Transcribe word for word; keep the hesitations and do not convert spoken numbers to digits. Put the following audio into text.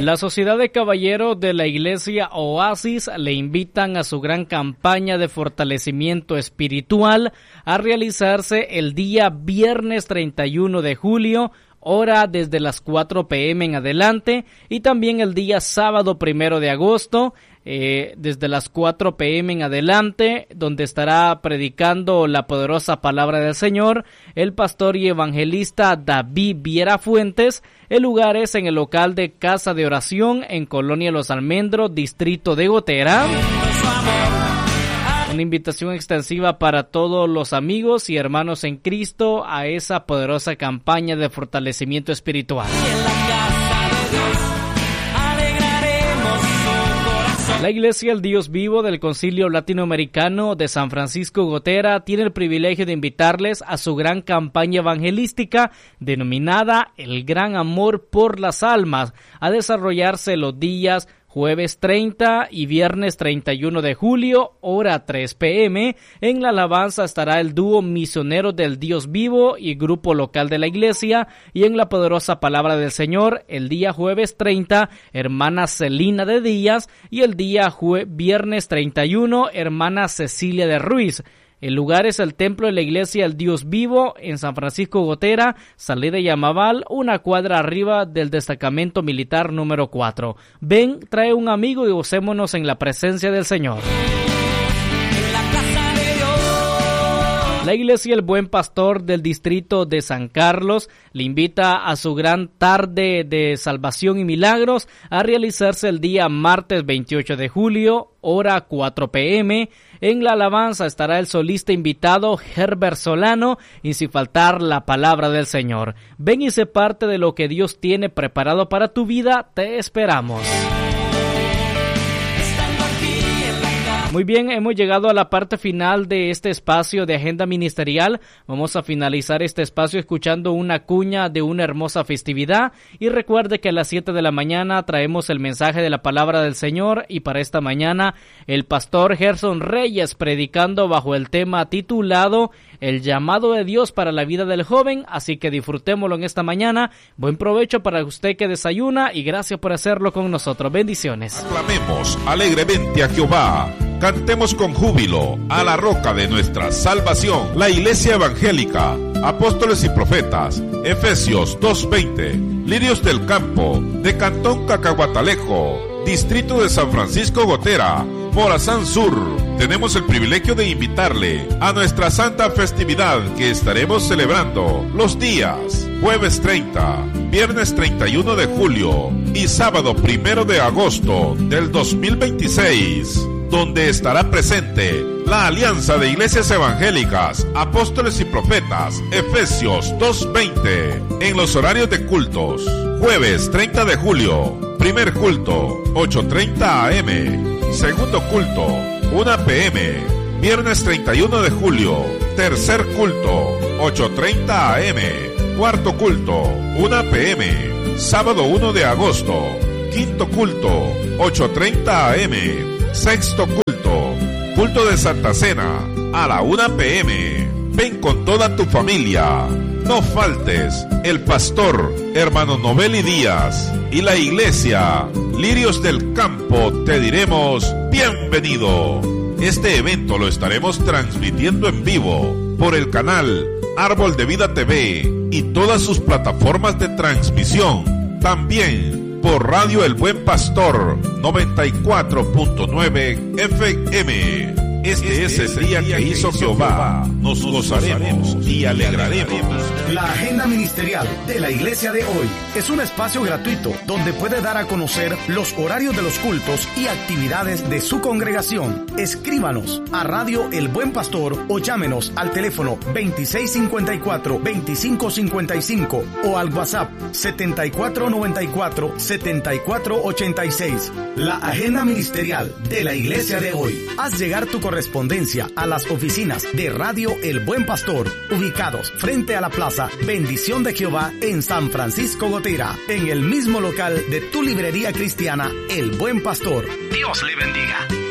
La Sociedad de Caballeros de la Iglesia Oasis le invitan a su gran campaña de fortalecimiento espiritual a realizarse el día viernes treinta y uno de julio, hora desde las cuatro pe eme en adelante, y también el día sábado primero de agosto, eh, desde las cuatro pe eme en adelante, donde estará predicando la poderosa palabra del Señor el pastor y evangelista David Viera Fuentes. El lugar es en el local de Casa de Oración en Colonia Los Almendros, distrito de Gotera. Una invitación extensiva para todos los amigos y hermanos en Cristo a esa poderosa campaña de fortalecimiento espiritual. La Iglesia El Dios Vivo del Concilio Latinoamericano de San Francisco Gotera tiene el privilegio de invitarles a su gran campaña evangelística denominada El Gran Amor por las Almas, a desarrollarse los días jueves treinta y viernes treinta y uno de julio, hora tres pe eme. En la alabanza estará el dúo Misioneros del Dios Vivo y grupo local de la iglesia, y en la poderosa palabra del Señor, el día jueves treinta, hermana Celina de Díaz, y el día jue- viernes treinta y uno, hermana Cecilia de Ruiz. El lugar es el templo de la iglesia El Dios Vivo en San Francisco Gotera, salida Yamaval, una cuadra arriba del destacamento militar número cuatro. Ven, trae un amigo y gocémonos en la presencia del Señor. La Iglesia El Buen Pastor del distrito de San Carlos le invita a su gran tarde de salvación y milagros a realizarse el día martes veintiocho de julio, hora cuatro pe eme. En la alabanza estará el solista invitado Herbert Solano y sin faltar la palabra del Señor. Ven y sé parte de lo que Dios tiene preparado para tu vida. Te esperamos. Muy bien, hemos llegado a la parte final de este espacio de agenda ministerial. Vamos a finalizar este espacio escuchando una cuña de una hermosa festividad. Y recuerde que a las siete de la mañana traemos el mensaje de la palabra del Señor. Y para esta mañana, el pastor Gerson Reyes predicando bajo el tema titulado El llamado de Dios para la vida del joven. Así que disfrutémoslo en esta mañana. Buen provecho para usted que desayuna y gracias por hacerlo con nosotros. Bendiciones. Aclamemos alegremente a Jehová. Cantemos con júbilo a la roca de nuestra salvación. La Iglesia Evangélica, Apóstoles y Profetas, Efesios dos veinte, Lirios del Campo, de Cantón Cacahuatalejo, distrito de San Francisco Gotera, Morazán Sur. Tenemos el privilegio de invitarle a nuestra santa festividad que estaremos celebrando los días jueves treinta, viernes treinta y uno de julio y sábado primero de agosto del dos mil veintiséis. Donde estará presente la Alianza de Iglesias Evangélicas, Apóstoles y Profetas, Efesios dos veinte, en los horarios de cultos. Jueves treinta de julio, primer culto, ocho treinta a eme, segundo culto, una pe eme, viernes treinta y uno de julio, tercer culto, ocho treinta a eme, cuarto culto, una pe eme, sábado uno de agosto, quinto culto, ocho treinta a eme, sexto culto, culto de Santa Cena, a la una pe eme. Ven con toda tu familia. No faltes. El pastor, hermano Novelli Díaz, y la iglesia Lirios del Campo te diremos bienvenido. Este evento lo estaremos transmitiendo en vivo por el canal Árbol de Vida te ve y todas sus plataformas de transmisión. También por Radio El Buen Pastor noventa y cuatro punto nueve efe eme. Este, este es el día que hizo Jehová. Nos gozaremos y alegraremos. La agenda ministerial de la iglesia de hoy es un espacio gratuito donde puede dar a conocer los horarios de los cultos y actividades de su congregación. Escríbanos a Radio El Buen Pastor o llámenos al teléfono veintiséis cincuenta y cuatro, veinticinco cincuenta y cinco o al WhatsApp setenta y cuatro noventa y cuatro, setenta y cuatro ochenta y seis. La agenda ministerial de la iglesia de hoy. Haz llegar tu correspondencia a las oficinas de Radio El Buen Pastor, ubicados frente a la Plaza Bendición de Jehová en San Francisco Gotera, en el mismo local de tu librería cristiana El Buen Pastor. Dios le bendiga.